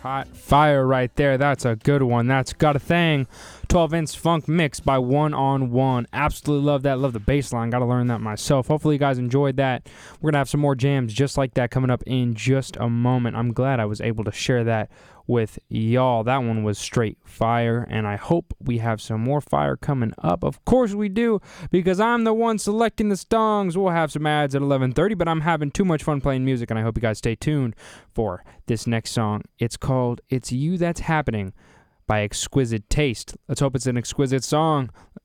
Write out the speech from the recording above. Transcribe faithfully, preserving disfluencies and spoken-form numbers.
Hot fire right there. That's a good one. That's Got a Thing. twelve inch funk mix by One on One. Absolutely love that. Love the bass line. Got to learn that myself. Hopefully you guys enjoyed that. We're going to have some more jams just like that coming up in just a moment. I'm glad I was able to share that with y'all. That one was straight fire, and I hope we have some more fire coming up. Of course we do, because I'm the one selecting the songs. We'll have some ads at eleven thirty, but I'm having too much fun playing music, and I hope you guys stay tuned for this next song. It's called It's You That's Happening by Exquisite Taste. Let's hope it's an exquisite song.